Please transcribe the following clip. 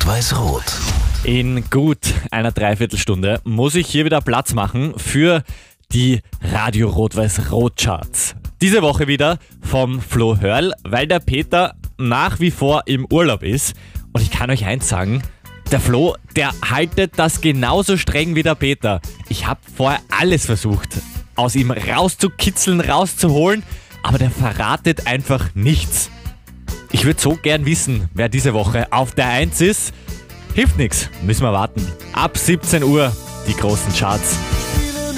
Rot-Weiß-Rot. In gut einer Dreiviertelstunde muss ich hier wieder Platz machen für die Radio Rot-Weiß-Rot Charts. Diese Woche wieder vom Flo Hörl, weil der Peter nach wie vor im Urlaub ist. Und ich kann euch eins sagen, der Flo, der haltet das genauso streng wie der Peter. Ich habe vorher alles versucht, aus ihm rauszukitzeln, rauszuholen, aber der verratet einfach nichts. Ich würde so gern wissen, wer diese Woche auf der 1 ist. Hilft nichts, müssen wir warten. Ab 17 Uhr die großen Charts.